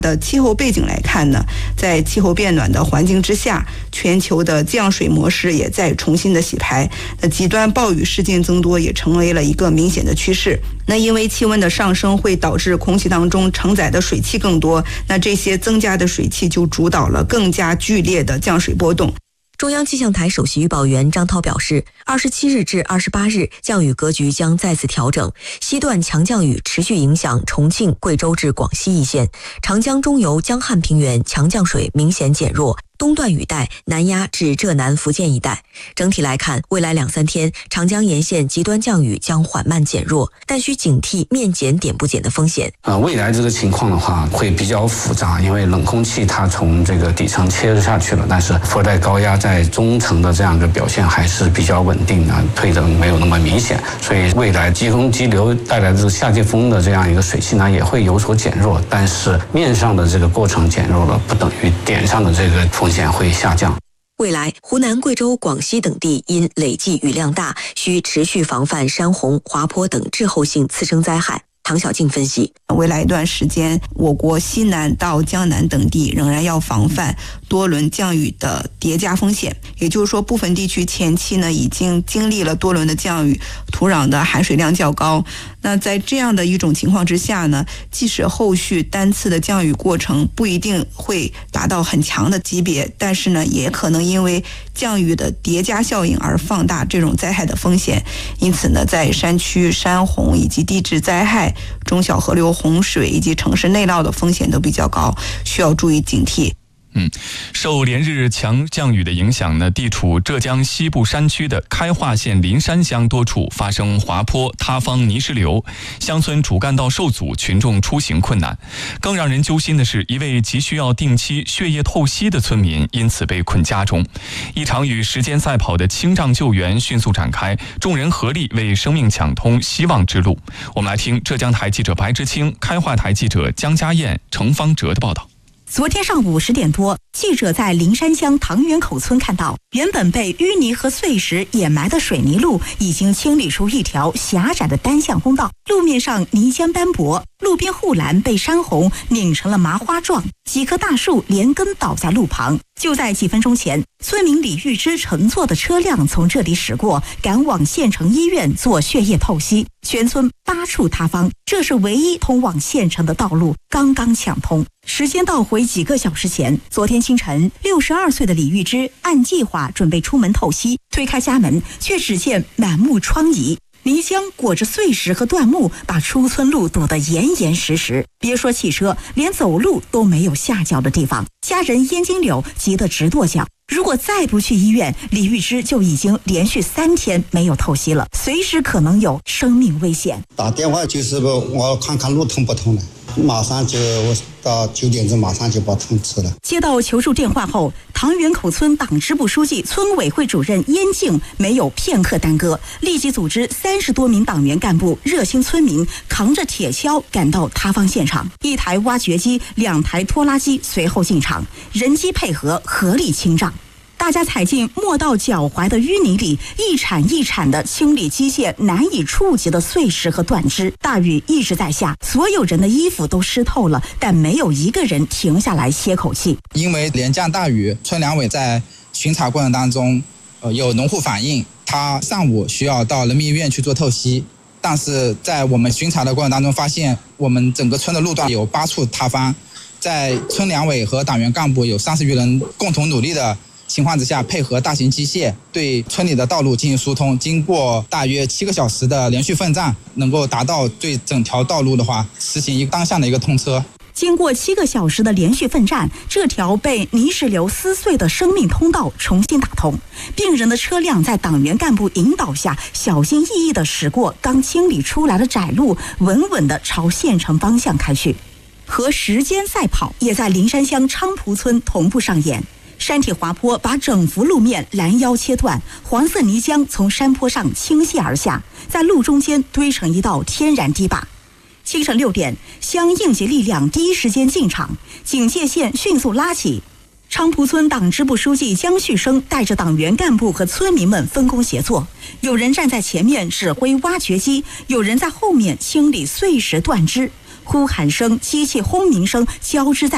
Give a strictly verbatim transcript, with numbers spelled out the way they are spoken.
的气候背景来看呢，在气候变暖的环境之下，全球的降水模式也在重新的洗牌。那极端暴雨事件增多也成为了一个明显的趋势。那因为气温的上升会导致空气当中承载的水汽更多，那这些增加的水汽就主导了更加剧烈的降水波动。 中央气象台首席预报员张涛表示，二十七日至二十八日降雨格局将再次调整，西段强降雨持续影响重庆、贵州至广西一线，长江中游、江汉平原强降水明显减弱，东段雨带南压至浙南福建一带。整体来看，未来两三天长江沿线极端降雨将缓慢减弱，但需警惕面减点不减的风险。 呃，未来这个情况的话会比较复杂，因为冷空气它从这个底层切下去了，但是副热带高压在中层的这样一个表现还是比较稳定的，推得没有那么明显，所以未来季风激流带来的夏季风的这样一个水汽呢也会有所减弱，但是面上的这个过程减弱了，不等于点上的这个风险会下降。 未来，湖南、贵州、广西等地因累计雨量大，需持续防范山洪、滑坡等滞后性次生灾害。唐小静分析， 未来一段时间，我国西南到江南等地仍然要防范多轮降雨的叠加风险。也就是说，部分地区前期呢已经经历了多轮的降雨，土壤的含水量较高。那在这样的一种情况之下呢，即使后续单次的降雨过程不一定会达到很强的级别，但是呢，也可能因为降雨的叠加效应而放大这种灾害的风险。因此呢，在山区山洪以及地质灾害、中小河流洪水以及城市内涝的风险都比较高，需要注意警惕。 嗯，受连日强降雨的影响呢，地处浙江西部山区的开化县灵山乡多处发生滑坡、塌方、泥石流，乡村主干道受阻，群众出行困难。更让人揪心的是，一位急需要定期血液透析的村民因此被困家中。一场与时间赛跑的清障救援迅速展开，众人合力为生命抢通希望之路。我们来听浙江台记者白之清、开化台记者江家燕、程方哲的报道。 昨天上午十点多，记者在灵山乡塘源口村看到，原本被淤泥和碎石掩埋的水泥路已经清理出一条狭窄的单向通道，路面上泥浆斑驳，路边护栏被山洪拧成了麻花状，几棵大树连根倒在路旁。就在几分钟前，村民李玉芝乘坐的车辆从这里驶过，赶往县城医院做血液透析。全村八处塌方，这是唯一通往县城的道路刚刚抢通。时间倒回几个小时前，昨天清晨，六十二岁的李玉芝按计划准备出门透析，推开家门，却只见满目疮痍。泥浆裹着碎石和断木，把出村路堵得严严实实。别说汽车，连走路都没有下脚的地方。家人燕金柳急得直跺脚。如果再不去医院，李玉芝就已经连续三天没有透析了，随时可能有生命危险。 打电话就是我看看路通不通了，马上就我到九点钟马上就把通知了。 接到求助电话后，塘源口村党支部书记、村委会主任燕静没有片刻耽搁，立即组织三十多名党员干部、热心村民扛着铁锹赶到塌方现场，一台挖掘机、两台拖拉机随后进场，人机配合，合力清障。大家踩进没到脚踝的淤泥里，一铲一铲地清理机械难以触及的碎石和断枝。大雨一直在下，所有人的衣服都湿透了，但没有一个人停下来歇口气。 因为连降大雨，村两委在巡查过程当中，呃，有农户反映，他上午需要到人民医院去做透析，但是在我们巡查的过程当中发现，我们整个村的路段有八处塌方，在村两委和党员干部有三十余人共同努力的情况之下，配合大型机械对村里的道路进行疏通，经过大约七个小时的连续奋战，能够达到对整条道路的话实行一个当下的一个通车。 经过七个小时的连续奋战，这条被泥石流撕碎的生命通道重新打通，病人的车辆在党员干部引导下，小心翼翼地驶过刚清理出来的窄路，稳稳地朝县城方向开去。和时间赛跑也在灵山乡昌蒲村同步上演。山体滑坡把整幅路面拦腰切断，黄色泥浆从山坡上倾泻而下，在路中间堆成一道天然堤坝。清晨六点，乡应急力量第一时间进场，警戒线迅速拉起。昌蒲村党支部书记江旭生带着党员干部和村民们分工协作，有人站在前面指挥挖掘机，有人在后面清理碎石断枝，呼喊声、机器轰鸣声交织在